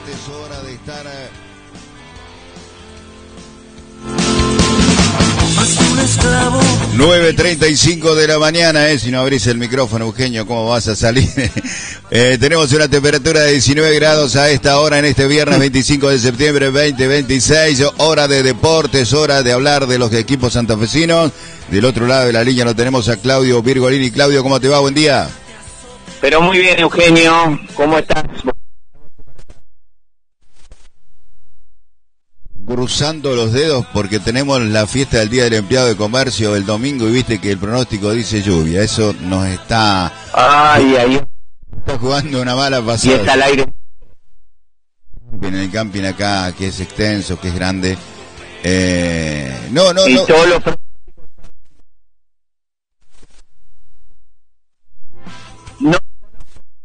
Es hora de estar... 9:35 de la mañana, si no abrís el micrófono, Eugenio, ¿cómo vas a salir? Tenemos una temperatura de 19 grados a esta hora en este viernes 25 de septiembre 2026, hora de deportes, hora de hablar de los equipos santafesinos. Del otro lado de la línea lo tenemos a Claudio Virgolini. Claudio, ¿cómo te va? Buen día. Pero muy bien, Eugenio, ¿cómo estás? Cruzando los dedos porque tenemos la fiesta del Día del Empleado de Comercio el domingo y viste que el pronóstico dice lluvia. Eso nos está... Está jugando una mala pasada. Y está al aire. En el camping acá, que es extenso, que es grande. Y todos los